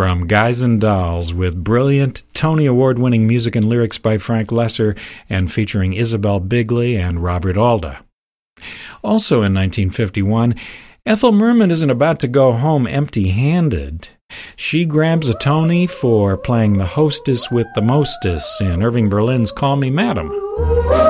from Guys and Dolls with brilliant Tony Award-winning music and lyrics by Frank Lesser and featuring Isabel Bigley and Robert Alda. Also in 1951, Ethel Merman isn't about to go home empty-handed. She grabs a Tony for playing the hostess with the mostess in Irving Berlin's Call Me Madam.